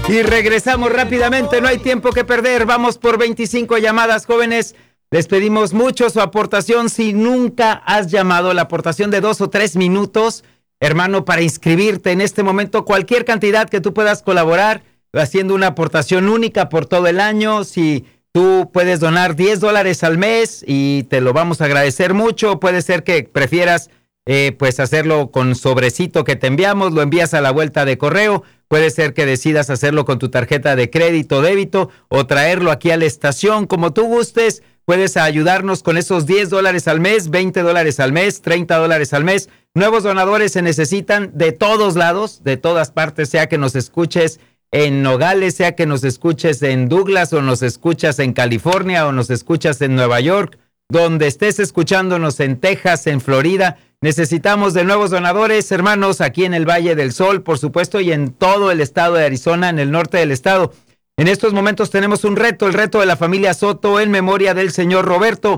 Y regresamos rápidamente, no hay tiempo que perder. Vamos por 25 llamadas, jóvenes. Les pedimos mucho su aportación. Si nunca has llamado, la aportación de 2 o 3 minutos, hermano, para inscribirte en este momento, cualquier cantidad que tú puedas colaborar, haciendo una aportación única por todo el año. Si tú puedes donar $10 al mes y te lo vamos a agradecer mucho. Puede ser que prefieras pues hacerlo con sobrecito que te enviamos, lo envías a la vuelta de correo. Puede ser que decidas hacerlo con tu tarjeta de crédito, débito, o traerlo aquí a la estación, como tú gustes. Puedes ayudarnos con esos $10 al mes, $20 al mes, $30 al mes. Nuevos donadores se necesitan de todos lados, de todas partes, sea que nos escuches en Nogales, sea que nos escuches en Douglas, o nos escuchas en California, o nos escuchas en Nueva York, donde estés escuchándonos en Texas, en Florida. Necesitamos de nuevos donadores, hermanos, aquí en el Valle del Sol, por supuesto, y en todo el estado de Arizona, en el norte del estado. En estos momentos tenemos un reto, el reto de la familia Soto en memoria del señor Roberto.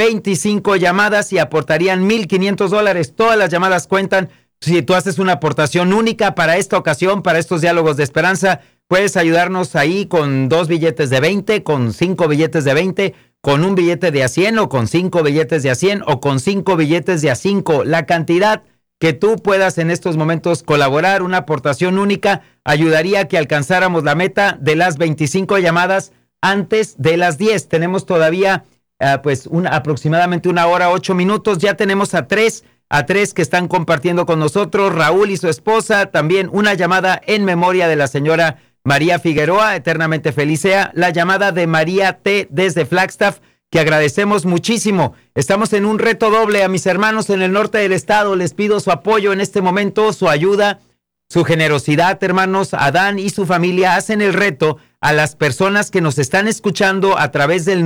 25 llamadas y aportarían $1,500. Todas las llamadas cuentan. Si tú haces una aportación única para esta ocasión, para estos diálogos de esperanza, puedes ayudarnos ahí con 2 billetes de 20, con 5 billetes de 20, con un billete de a 100, o con 5 billetes de a 100, o con 5 billetes de a 5. La cantidad que tú puedas en estos momentos colaborar, una aportación única, ayudaría a que alcanzáramos la meta de las 25 llamadas antes de las 10. Tenemos todavía aproximadamente 1 hora, 8 minutos. Ya tenemos a tres que están compartiendo con nosotros, Raúl y su esposa. También una llamada en memoria de la señora María Figueroa, eternamente feliz sea. La llamada de María T. desde Flagstaff, que agradecemos muchísimo. Estamos en un reto doble. A mis hermanos en el norte del estado les pido su apoyo en este momento, su ayuda, su generosidad, hermanos. Adán y su familia hacen el reto a las personas que nos están escuchando a través del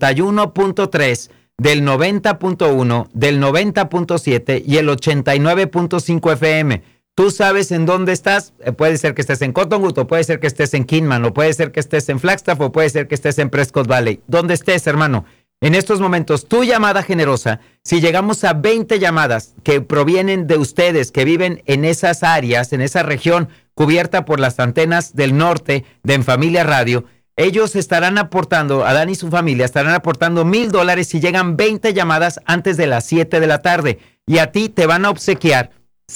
91.3, del 90.1, del 90.7 y el 89.5 FM. Tú sabes en dónde estás. Puede ser que estés en Cottonwood, o puede ser que estés en Kingman, o puede ser que estés en Flagstaff, o puede ser que estés en Prescott Valley. Donde estés, hermano. En estos momentos, tu llamada generosa, si llegamos a 20 llamadas que provienen de ustedes, que viven en esas áreas, en esa región cubierta por las antenas del norte de En Familia Radio, ellos estarán aportando, Adán y su familia estarán aportando $1,000 si llegan 20 llamadas antes de las 7 de la tarde. Y a ti te van a obsequiar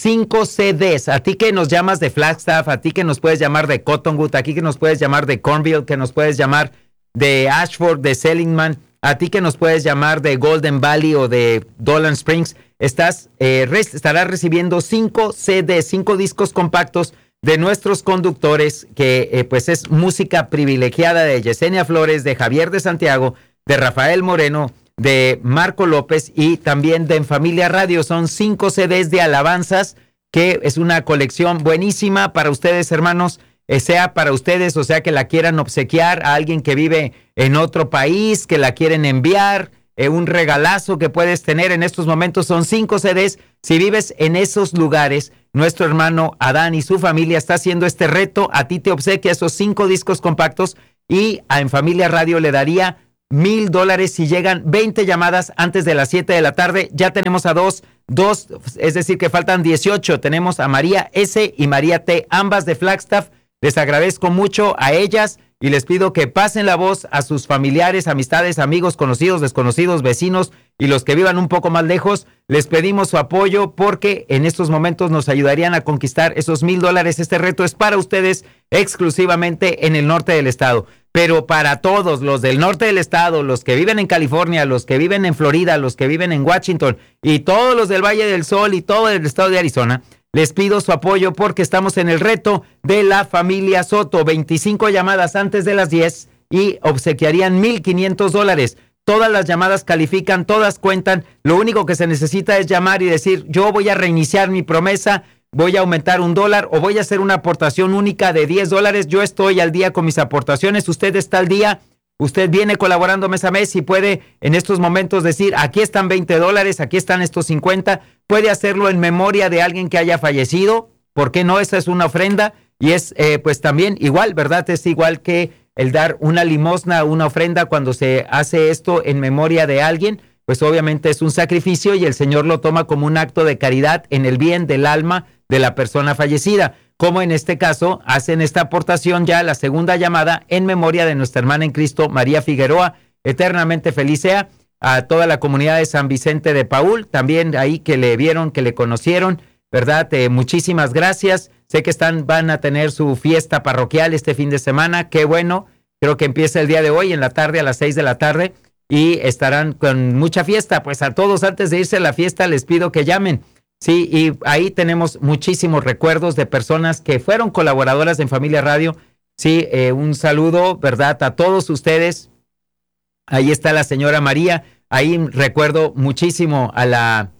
5 CDs, a ti que nos llamas de Flagstaff, a ti que nos puedes llamar de Cottonwood, a ti que nos puedes llamar de Cornville, que nos puedes llamar de Ashford, de Seligman, a ti que nos puedes llamar de Golden Valley o de Dolan Springs, estarás recibiendo 5 CDs, 5 discos compactos de nuestros conductores, que pues es música privilegiada de Yesenia Flores, de Javier de Santiago, de Rafael Moreno, de Marco López y también de En Familia Radio. Son 5 CDs de alabanzas, que es una colección buenísima para ustedes, hermanos, sea para ustedes, o sea que la quieran obsequiar a alguien que vive en otro país, que la quieren enviar, un regalazo que puedes tener en estos momentos. Son 5 CDs. Si vives en esos lugares, nuestro hermano Adán y su familia está haciendo este reto. A ti te obsequia esos 5 discos compactos, y a En Familia Radio le daría $1,000 si llegan 20 llamadas antes de las 7 de la tarde. Ya tenemos a dos, es decir que faltan 18. Tenemos a María S. y María T., ambas de Flagstaff. Les agradezco mucho a ellas y les pido que pasen la voz a sus familiares, amistades, amigos, conocidos, desconocidos, vecinos y los que vivan un poco más lejos. Les pedimos su apoyo porque en estos momentos nos ayudarían a conquistar esos $1,000. Este reto es para ustedes exclusivamente en el norte del estado. Pero para todos los del norte del estado, los que viven en California, los que viven en Florida, los que viven en Washington y todos los del Valle del Sol y todo el estado de Arizona, les pido su apoyo porque estamos en el reto de la familia Soto. 25 llamadas antes de las 10 y obsequiarían $1,500. Todas las llamadas califican, todas cuentan. Lo único que se necesita es llamar y decir: yo voy a reiniciar mi promesa, voy a aumentar $1 o voy a hacer una aportación única de $10. Yo estoy al día con mis aportaciones, usted está al día. Usted viene colaborando mes a mes y puede en estos momentos decir: aquí están $20, aquí están estos 50. Puede hacerlo en memoria de alguien que haya fallecido. ¿Por qué no? Esa es una ofrenda y es pues también igual, ¿verdad? Es igual que el dar una limosna, una ofrenda cuando se hace esto en memoria de alguien. Pues obviamente es un sacrificio y el Señor lo toma como un acto de caridad en el bien del alma de la persona fallecida. como en este caso hacen esta aportación ya la segunda llamada en memoria de nuestra hermana en Cristo, María Figueroa. Eternamente feliz sea. A toda la comunidad de San Vicente de Paúl, también ahí que le vieron, que le conocieron, ¿verdad? Muchísimas gracias. Sé que van a tener su fiesta parroquial este fin de semana. Qué bueno. Creo que empieza el día de hoy en la tarde, a las 6 de la tarde, y estarán con mucha fiesta. Pues a todos, antes de irse a la fiesta, les pido que llamen. Sí, y ahí tenemos muchísimos recuerdos de personas que fueron colaboradoras en Familia Radio. Sí, un saludo, ¿verdad? A todos ustedes. Ahí está la señora María. Ahí recuerdo muchísimo a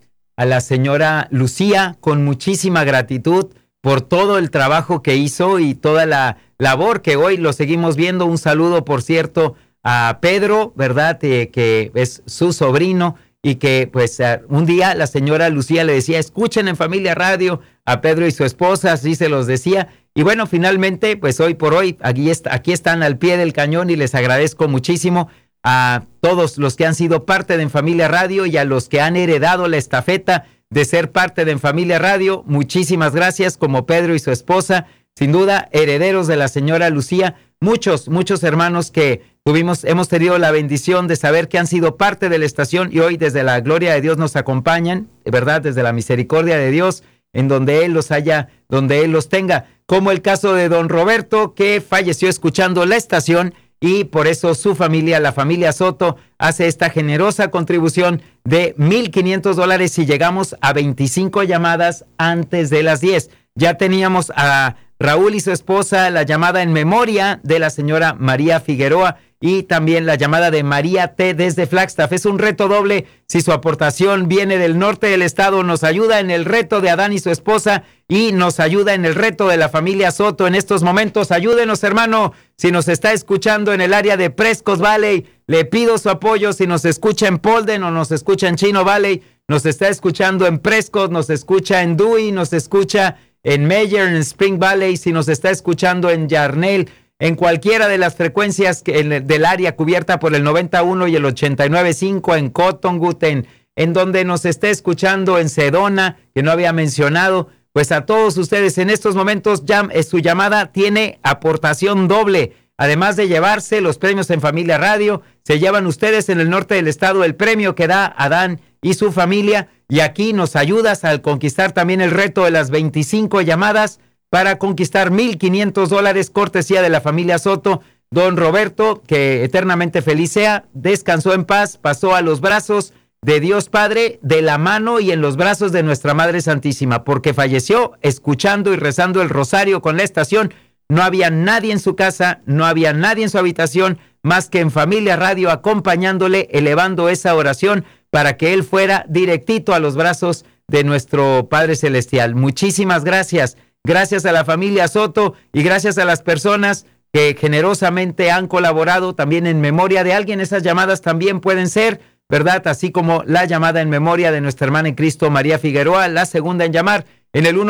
la señora Lucía, con muchísima gratitud por todo el trabajo que hizo y toda la labor que hoy lo seguimos viendo. Un saludo, por cierto, a Pedro, ¿verdad? Que es su sobrino y que pues un día la señora Lucía le decía, escuchen en Familia Radio a Pedro y su esposa, así se los decía. Y bueno, finalmente, pues hoy por hoy, aquí están al pie del cañón y les agradezco muchísimo a todos los que han sido parte de En Familia Radio y a los que han heredado la estafeta de ser parte de En Familia Radio. Muchísimas gracias, como Pedro y su esposa, sin duda herederos de la señora Lucía. Muchos hermanos que hemos tenido la bendición de saber que han sido parte de la estación y hoy desde la gloria de Dios nos acompañan, ¿verdad? Desde la misericordia de Dios, en donde Él los haya, donde Él los tenga, como el caso de don Roberto, que falleció escuchando la estación y por eso su familia, la familia Soto, hace esta generosa contribución de $1,500 y llegamos a 25 llamadas antes de las 10. Ya teníamos a Raúl y su esposa, la llamada en memoria de la señora María Figueroa y también la llamada de María T. desde Flagstaff. Es un reto doble. Si su aportación viene del norte del estado, nos ayuda en el reto de Adán y su esposa y nos ayuda en el reto de la familia Soto en estos momentos. Ayúdenos, hermano. Si nos está escuchando en el área de Prescott Valley, le pido su apoyo. Si nos escucha en Polden o nos escucha en Chino Valley, nos está escuchando en Prescott, nos escucha en Dewey, nos escucha en Meyer, en Spring Valley, si nos está escuchando en Yarnell, en cualquiera de las frecuencias del área cubierta por el 91 y el 89.5, en Cottonwood, en donde nos esté escuchando en Sedona, que no había mencionado, pues a todos ustedes en estos momentos su llamada tiene aportación doble. Además de llevarse los premios en Familia Radio, se llevan ustedes en el norte del estado el premio que da Adán y su familia, y aquí nos ayudas al conquistar también el reto de las 25 llamadas para conquistar $1,500, cortesía de la familia Soto. Don Roberto, que eternamente feliz sea, descansó en paz, pasó a los brazos de Dios Padre, de la mano y en los brazos de nuestra Madre Santísima, porque falleció escuchando y rezando el rosario con la estación. No había nadie en su casa, no había nadie en su habitación, más que en Familia Radio acompañándole, elevando esa oración para que él fuera directito a los brazos de nuestro Padre Celestial. Muchísimas gracias. Gracias a la familia Soto y gracias a las personas que generosamente han colaborado también en memoria de alguien. Esas llamadas también pueden ser, ¿verdad? Así como la llamada en memoria de nuestra hermana en Cristo, María Figueroa, la segunda en llamar en el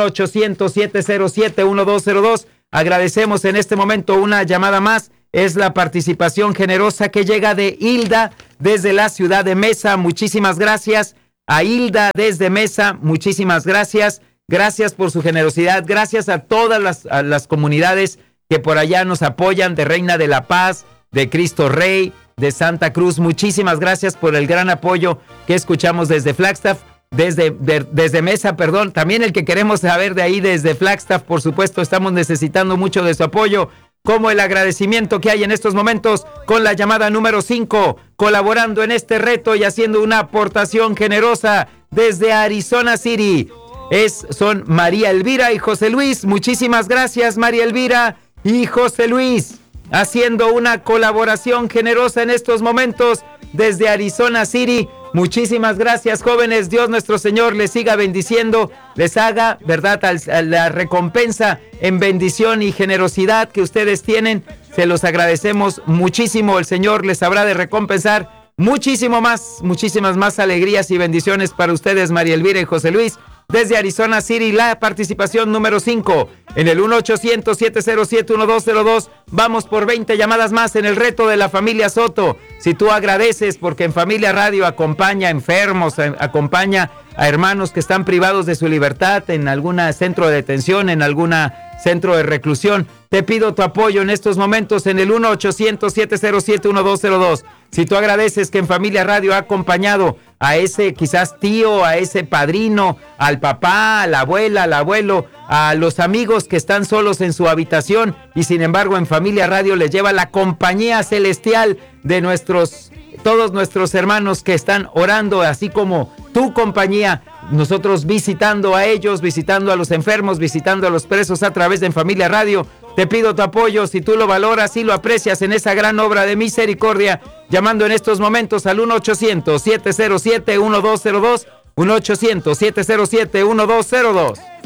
1-800-707-1202. Agradecemos en este momento una llamada más. Es la participación generosa que llega de Hilda desde la ciudad de Mesa. Muchísimas gracias a Hilda desde Mesa. Muchísimas gracias. Gracias por su generosidad. Gracias a todas las comunidades que por allá nos apoyan, de Reina de la Paz, de Cristo Rey, de Santa Cruz. Muchísimas gracias por el gran apoyo que escuchamos desde Flagstaff, desde Mesa, perdón. También el que queremos saber de ahí desde Flagstaff, por supuesto, estamos necesitando mucho de su apoyo, como el agradecimiento que hay en estos momentos con la llamada número 5, colaborando en este reto y haciendo una aportación generosa desde Arizona City. Son María Elvira y José Luis. Muchísimas gracias, María Elvira y José Luis, haciendo una colaboración generosa en estos momentos desde Arizona City. Muchísimas gracias, jóvenes. Dios nuestro Señor les siga bendiciendo, les haga, ¿verdad?, a la recompensa en bendición y generosidad que ustedes tienen. Se los agradecemos muchísimo. El Señor les habrá de recompensar muchísimo más, muchísimas más alegrías y bendiciones para ustedes, María Elvira y José Luis. Desde Arizona City, la participación número 5 en el 1-800-707-1202. Vamos por 20 llamadas más en el reto de la familia Soto. Si tú agradeces porque en Familia Radio acompaña a enfermos, acompaña a hermanos que están privados de su libertad en algún centro de detención, en alguna centro de reclusión. Te pido tu apoyo en estos momentos en el 1-800-707-1202. Si tú agradeces que en Familia Radio ha acompañado a ese quizás tío, a ese padrino, al papá, a la abuela, al abuelo, a los amigos que están solos en su habitación y sin embargo en Familia Radio les lleva la compañía celestial de todos nuestros hermanos que están orando, así como tu compañía, nosotros visitando a ellos, visitando a los enfermos, visitando a los presos a través de En Familia Radio. Te pido tu apoyo, si tú lo valoras y lo aprecias en esa gran obra de misericordia, llamando en estos momentos al 1-800-707-1202, 1-800-707-1202.